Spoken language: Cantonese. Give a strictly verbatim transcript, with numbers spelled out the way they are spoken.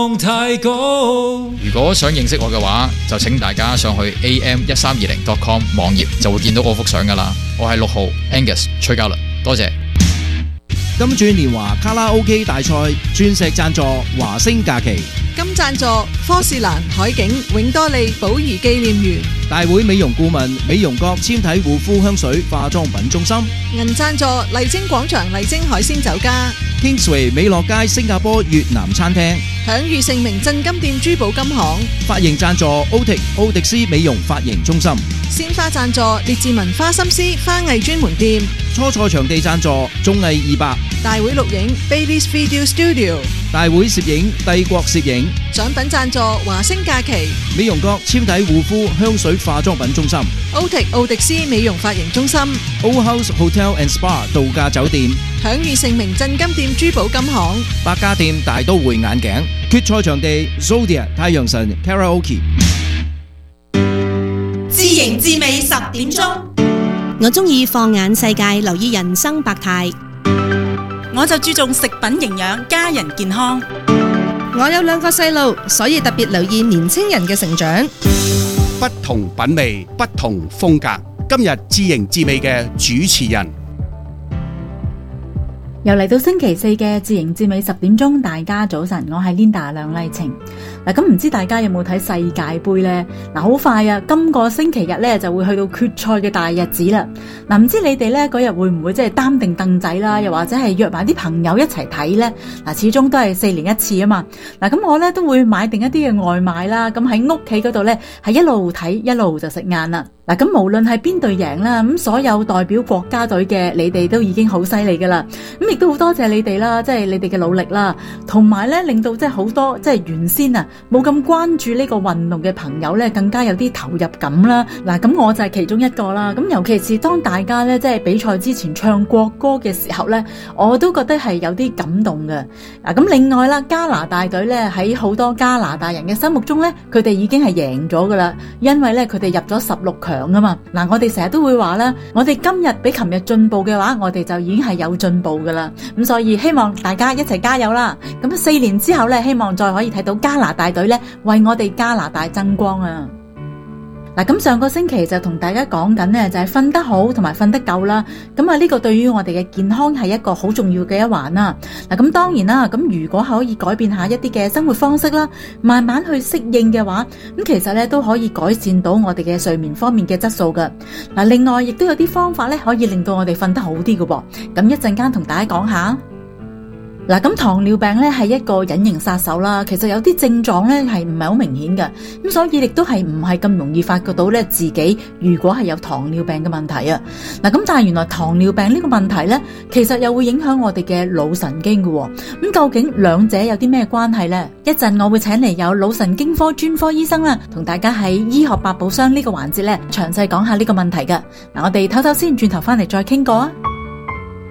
太高。 如果想認識我嘅話，就請大家上去 a m 一三二零 dot com 網頁，就會見到我幅相噶啦。我係六號 Angus 崔嘉倫，多謝。 金鑽年華卡拉 OK 大賽鑽石贊助華星假期， 金贊助科士蘭海景永多利寶儀紀念園， 大會美容顧問美容閣纖體護膚香水化妝品中心， 銀贊助麗晶廣場麗晶海鮮酒家， Kingsway 美樂街新加坡越南餐廳， 享譽盛名鎮金店珠寶金行， 髮型贊助 Otic 奧迪斯美容髮型中心， 鮮花贊助列治文花心思花藝專門店， 初賽場地贊助綜藝二百， 大會錄影 Bailey's Video Studio， 大會攝影帝國攝影， 獎品贊助華星假期， 美容閣纖體護膚香水化妝品中心， Otic 奧迪斯美容髮型中心， Old House Hotel and Spa 度假酒店， 享譽盛名鎮金店珠寶金行， 百家店大都會眼鏡，決賽場地 Zodiac 太陽神 Karaoke。 自營自美十點鐘， 我中意放眼世界，留意人生百態。 我就注重食品營養，家人健康。 我有兩個細路，所以特別留意年青人嘅成長。 不同品味，不同風格。今日自營自美嘅主持人， 又嚟到星期四嘅自營自美十點鐘，大家早晨，我係 Linda 梁麗晴。嗱，咁唔知大家有冇睇世界盃呢？嗱，好快啊，今個星期日咧就會去到決賽嘅大日子啦。嗱，唔知你哋咧嗰日會唔會即係擔定凳仔啦，又或者係約埋啲朋友一齊睇呢？嗱，始終都係四年一次啊嘛。嗱，咁我咧都會買定一啲嘅外賣啦，咁喺屋企嗰度咧係一路睇一路就食晏啦。嗱，咁無論係邊隊贏啦，咁所有代表國家隊嘅你哋都已經好犀利噶啦。咁亦都好多謝你哋啦，即係你哋嘅努力啦，同埋咧令到即係好多即係原先啊冇咁關注呢個運動嘅朋友咧，更加有啲投入感啦。嗱，咁我就係其中一個啦。咁尤其是當大家咧即係比賽之前唱國歌嘅時候咧，我都覺得係有啲感動嘅。嗱，咁另外啦，加拿大隊咧喺好多加拿大人嘅心目中咧，佢哋已經係贏咗噶啦，因為咧佢哋入咗十六強啊嘛。嗱，我哋成日都會話啦，我哋今日比琴日進步嘅話，我哋就已經係有進步噶啦。咁所以希望大家一齊加油啦。咁四年之後咧，希望再可以睇到加拿大隊咧為我哋加拿大爭光啊！嗱，咁上個星期就同大家講緊呢，就係瞓得好同埋瞓得夠啦。咁啊，呢個對於我哋嘅健康係一個好重要嘅一環啦。嗱，咁當然啦，咁如果可以改變下一啲嘅生活方式啦，慢慢去適應嘅話，咁其實咧都可以改善到我哋嘅睡眠方面嘅質素噶。嗱，另外亦都有啲方法咧可以令到我哋瞓得好啲噶噃。咁一陣間同大家講下。嗱，咁糖尿病咧係一個隱形殺手啦，其實有啲症狀咧係唔係好明顯嘅，咁所以亦都係唔係咁容易發覺到咧自己如果係有糖尿病嘅問題啊。嗱，咁但係原來糖尿病呢個問題咧，其實又會影響我哋嘅腦神經嘅。咁究竟兩者有啲咩關係呢？一陣我會請嚟有腦神經科專科醫生啦，同大家喺醫學百寶箱呢個環節咧詳細講下呢個問題嘅。嗱，我哋唞唞先，轉頭翻嚟再傾過啊。